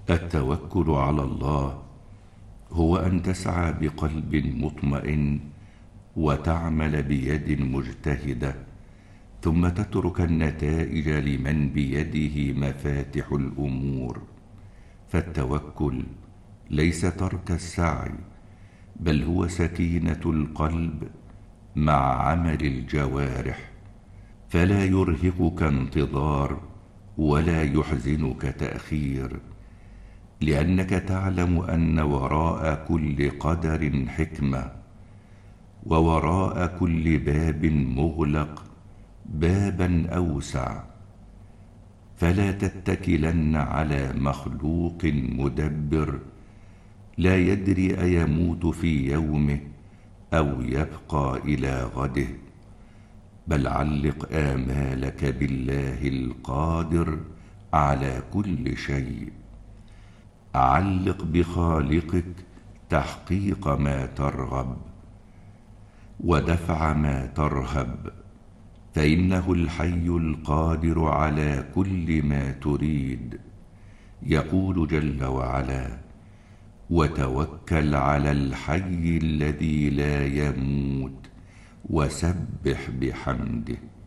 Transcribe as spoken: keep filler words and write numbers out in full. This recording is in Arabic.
التوكل على الله هو أن تسعى بقلب مطمئن وتعمل بيد مجتهدة، ثم تترك النتائج لمن بيده مفاتح الأمور. فالتوكل ليس ترك السعي، بل هو سكينة القلب مع عمل الجوارح، فلا يرهقك انتظار ولا يحزنك تأخير، لأنك تعلم أن وراء كل قدر حكمة، ووراء كل باب مغلق بابا أوسع. فلا تتكلن على مخلوق مدبر لا يدري أيموت في يومه أو يبقى إلى غده، بل علق آمالك بالله القادر على كل شيء. علق بخالقك تحقيق ما ترغب ودفع ما ترهب، فإنه الحي القادر على كل ما تريد. يقول جل وعلا: وتوكل على الحي الذي لا يموت وسبح بحمده.